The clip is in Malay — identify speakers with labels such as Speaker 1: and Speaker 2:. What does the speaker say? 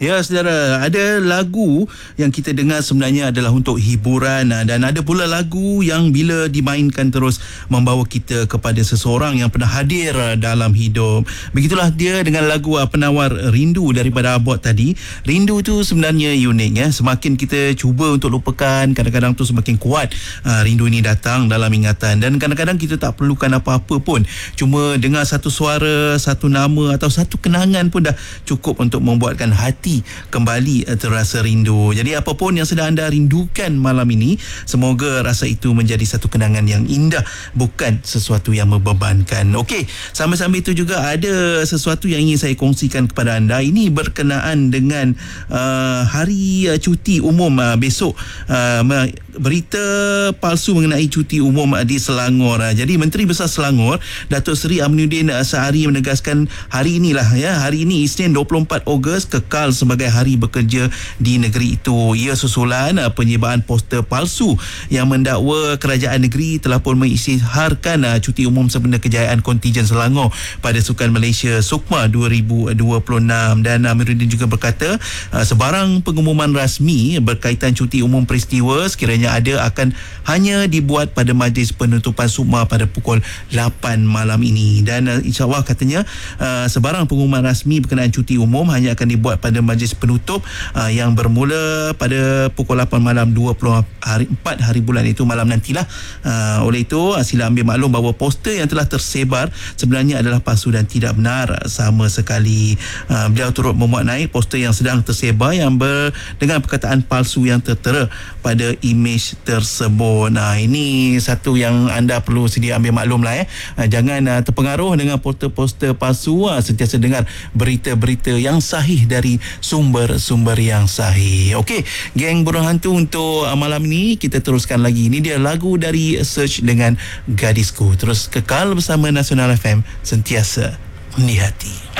Speaker 1: Ya, saudara, ada lagu yang kita dengar sebenarnya adalah untuk hiburan, dan ada pula lagu yang bila dimainkan terus membawa kita kepada seseorang yang pernah hadir dalam hidup. Begitulah dia dengan lagu penawar rindu daripada Abot tadi. Rindu tu sebenarnya unik ya. Semakin kita cuba untuk lupakan, kadang-kadang tu semakin kuat rindu ini datang dalam ingatan, dan kadang-kadang kita tak perlukan apa-apa pun. Cuma dengar satu suara, satu nama atau satu kenangan pun dah cukup untuk membuatkan hati kembali terasa rindu. Jadi apapun yang sedang anda rindukan malam ini, semoga rasa itu menjadi satu kenangan yang indah, bukan sesuatu yang membebankan. Okey, sambil-sambil itu juga ada sesuatu yang ingin saya kongsikan kepada anda. Ini berkenaan dengan hari cuti umum besok. Berita palsu mengenai cuti umum di Selangor. Jadi Menteri Besar Selangor, Datuk Seri Aminuddin Sahari menegaskan hari inilah ya, hari ini Isnin 24 Ogos kekal sebagai hari bekerja di negeri itu. Ia susulan penyebaan poster palsu yang mendakwa kerajaan negeri telah pun mengisytiharkan cuti umum sempena kejayaan kontijen Selangor pada Sukan Malaysia SUKMA 2026. Dan Amiruddin juga berkata sebarang pengumuman rasmi berkaitan cuti umum peristiwa sekiranya ada akan hanya dibuat pada majlis penutupan SUKMA pada pukul 8 malam ini. Dan insyaAllah katanya sebarang pengumuman rasmi berkenaan cuti umum hanya akan dibuat pada majlis penutup yang bermula pada pukul 8 malam 24 hari bulan itu malam nantilah. Oleh itu sila ambil maklum bahawa poster yang telah tersebar sebenarnya adalah palsu dan tidak benar sama sekali. Beliau turut memuat naik poster yang sedang tersebar yang dengan perkataan palsu yang tertera pada imej tersebut. Ini satu yang anda perlu sedia ambil maklum lah jangan terpengaruh dengan poster-poster palsu. Sentiasa dengar berita-berita yang sahih dari sumber-sumber yang sahih. Okey, geng Burung Hantu, untuk malam ini kita teruskan lagi. Ini dia lagu dari Search dengan Gadisku. Terus kekal bersama Nasional FM, sentiasa di hati.